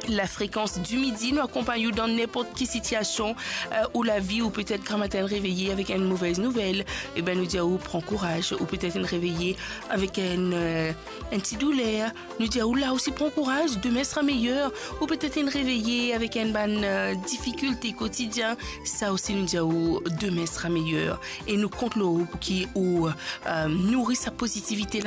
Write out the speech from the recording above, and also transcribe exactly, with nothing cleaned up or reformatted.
La fréquence du midi nous accompagne dans n'importe quelle situation euh, où la vie ou peut-être grand matin réveillé avec une mauvaise nouvelle, et ben nous dire ou prend courage ou peut-être une réveillé avec une euh, un petit douleur, nous dire ou là aussi prend courage, demain sera meilleur, ou peut-être une réveillé avec une bonne euh, difficulté quotidien, ça aussi nous dire ou demain sera meilleur et nous compte l'eau qui ou euh, nourrit sa positivité.